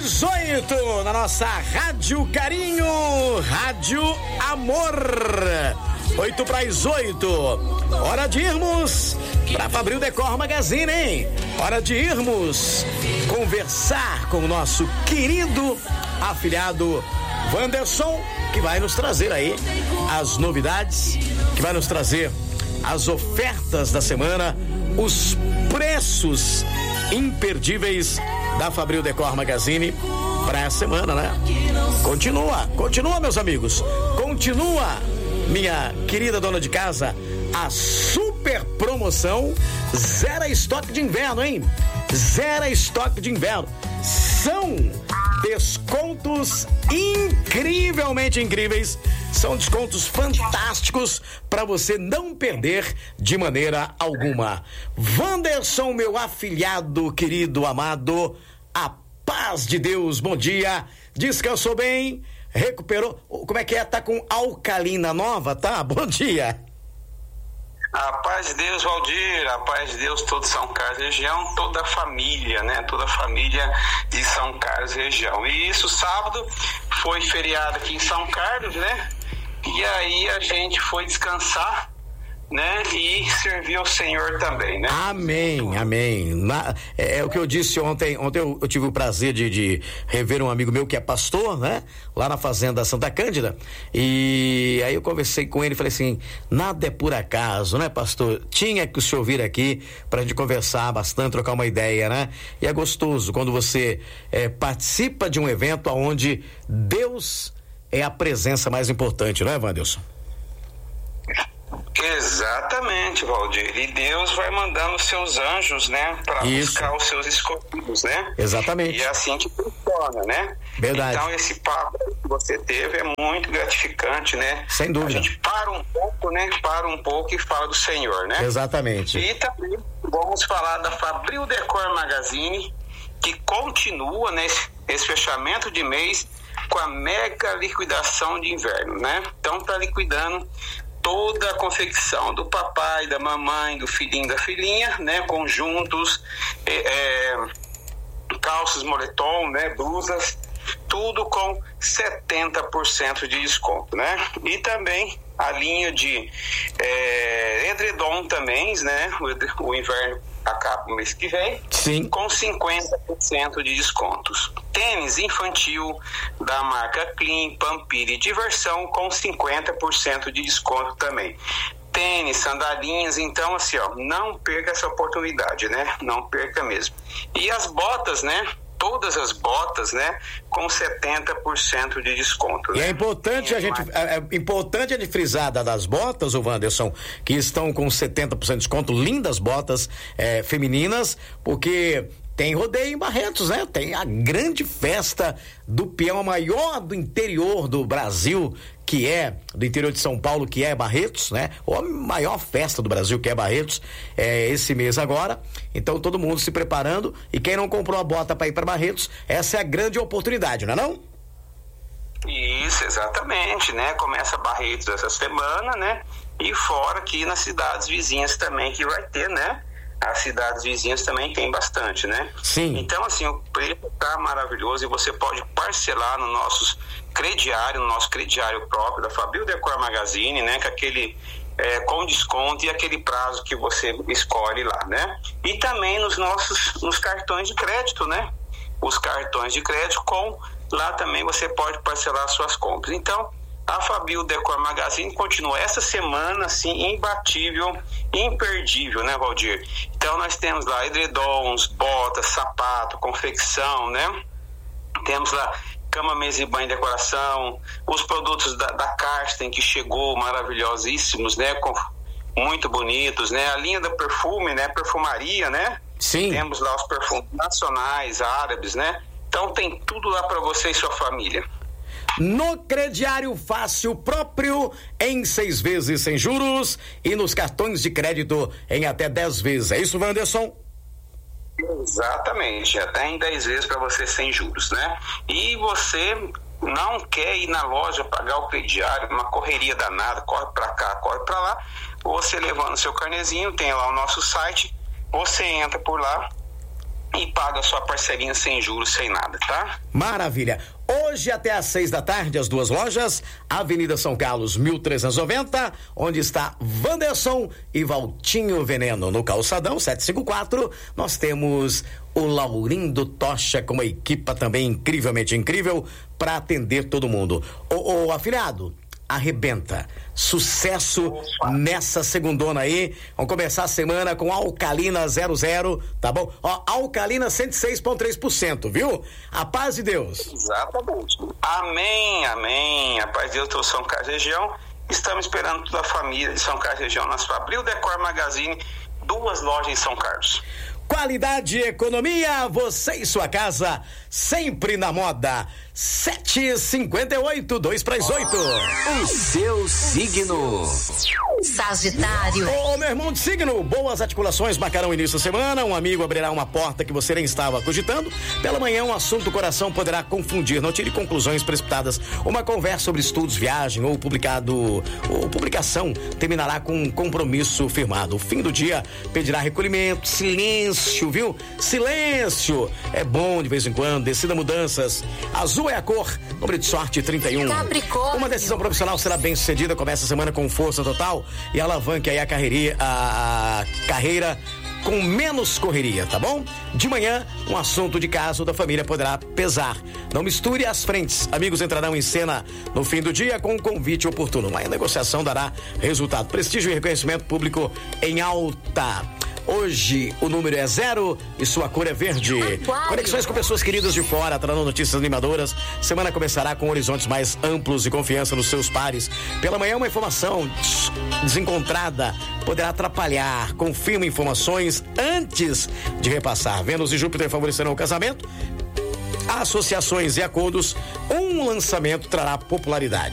8:08 na nossa Rádio Carinho, Rádio Amor. 7:08. Hora de irmos para Fabril Decor Magazine, hein? Hora de irmos conversar com o nosso querido afilhado Wanderson, que vai nos trazer aí as novidades, que vai nos trazer as ofertas da semana, os preços imperdíveis da Fabril Decor Magazine para essa semana, né? Continua, meus amigos. Continua, minha querida dona de casa, a super promoção Zero Estoque de Inverno, hein? Zero Estoque de Inverno. São descontos incrivelmente incríveis. São descontos fantásticos para você não perder de maneira alguma. Wanderson, meu afilhado, querido, amado, a paz de Deus, bom dia. Descansou bem? Recuperou? Como é que é? Tá com alcalina nova, tá? Bom dia. A paz de Deus, Valdir, a paz de Deus, todo São Carlos região, toda a família, né? Toda a família de São Carlos região. E isso, sábado, foi feriado aqui em São Carlos, né? E aí a gente foi descansar, né? E servir ao Senhor também, né? Amém, amém. É o que eu disse ontem. Ontem eu tive o prazer de rever um amigo meu que é pastor, né? Lá na Fazenda Santa Cândida. E aí eu conversei com ele e falei assim: nada é por acaso, né, pastor? Tinha que o senhor vir aqui pra gente conversar bastante, trocar uma ideia, né? E é gostoso quando você participa de um evento onde Deus é a presença mais importante, não é, Wanderson? Exatamente, Valdir. E Deus vai mandando seus anjos, né, para buscar os seus escolhidos, né? Exatamente. E é assim que funciona, né? Verdade. Então esse papo que você teve é muito gratificante, né? Sem dúvida. A gente para um pouco, né? Para um pouco e fala do Senhor, né? Exatamente. E também vamos falar da Fabril Decor Magazine, que continua nesse fechamento de mês com a mega liquidação de inverno, né? Então tá liquidando toda a confecção do papai, da mamãe, do filhinho, da filhinha, né? Conjuntos, calças, moletom, né? Blusas, tudo com 70% de desconto, né? E também a linha de edredom também, né? O inverno acaba o mês que vem. Sim. Com 50% de descontos. Tênis infantil da marca Clean, Pampiri e Diversão com 50% de desconto também. Tênis, sandalinhas, então assim, ó, não perca essa oportunidade, né? Não perca mesmo. E as botas, né? Todas as botas, né? Com 70% de desconto. E né? é importante importante a gente frisar das botas, o Wanderson, que estão com 70% de desconto, lindas botas femininas, porque tem rodeio em Barretos, né? Tem a grande festa do peão, a maior do interior do Brasil, que é do interior de São Paulo, que é Barretos, né? Ou a maior festa do Brasil, que é Barretos, esse mês agora. Então todo mundo se preparando, e quem não comprou a bota para ir para Barretos, essa é a grande oportunidade, não é não? Isso, exatamente, né? Começa Barretos essa semana, né? E fora aqui nas cidades vizinhas também que vai ter, né? As cidades vizinhas também tem bastante, né? Sim. Então, assim, o preço tá maravilhoso e você pode parcelar no nosso crediário próprio da Fabril Decor Magazine, né? Com desconto e aquele prazo que você escolhe lá, né? E também nos cartões de crédito, né? Os cartões de crédito lá também você pode parcelar suas compras. Então, a Fabril Decor Magazine continua essa semana, assim, imbatível, imperdível, né, Valdir? Então, nós temos lá edredons, botas, sapato, confecção, né? Temos lá cama, mesa e banho e decoração, os produtos da Karsten, que chegou maravilhosíssimos, né? Muito bonitos, né? A linha da perfume, né? Perfumaria, né? Sim. Temos lá os perfumes nacionais, árabes, né? Então, tem tudo lá para você e sua família. No crediário fácil próprio, em 6 vezes sem juros, e nos cartões de crédito em até 10 vezes. É isso, Wanderson? Exatamente, até em 10 vezes para você sem juros, né? E você não quer ir na loja pagar o crediário, uma correria danada, corre para cá, corre para lá, você levando seu carnezinho, tem lá o nosso site, você entra por lá e paga a sua parcelinha sem juros, sem nada, tá? Maravilha. Hoje até às 6 da tarde, as duas lojas, Avenida São Carlos, 1390, onde está Wanderson e Valtinho Veneno. No Calçadão 754, nós temos o Laurindo Tocha com uma equipa também incrivelmente incrível para atender todo mundo. Ô, afilhado, arrebenta. Sucesso nessa segundona aí. Vamos começar a semana com Alcalina 00, tá bom? Ó, Alcalina 106,3%, viu? A paz de Deus. Exatamente. Amém, amém. A paz de Deus, todo São Carlos região. Estamos esperando toda a família de São Carlos região na Fabril Decor Magazine, 2 lojas em São Carlos. Qualidade e economia, você e sua casa, sempre na moda. 7h58, 2:08. O seu signo. Sagitário. Ô, meu irmão de signo, boas articulações marcarão início da semana. Um amigo abrirá uma porta que você nem estava cogitando. Pela manhã, um assunto do coração poderá confundir. Não tire conclusões precipitadas. Uma conversa sobre estudos, viagem ou publicação terminará com um compromisso firmado. O fim do dia pedirá recolhimento, silêncio, viu? Silêncio. É bom de vez em quando, decida mudanças. Azul é a cor, número de sorte 31. Capricórnio. Uma decisão profissional será bem sucedida, começa a semana com força total e alavanque aí a carreira com menos correria, tá bom? De manhã, um assunto de caso da família poderá pesar. Não misture as frentes. Amigos entrarão em cena no fim do dia com um convite oportuno. Mas a negociação dará resultado. Prestígio e reconhecimento público em alta. Hoje o número é 0 e sua cor é verde. Aquário. Conexões com pessoas queridas de fora, trazendo notícias animadoras. Semana começará com horizontes mais amplos e confiança nos seus pares. Pela manhã, uma informação desencontrada poderá atrapalhar. Confirma informações antes de repassar. Vênus e Júpiter favorecerão o casamento. Associações e acordos, um lançamento trará popularidade.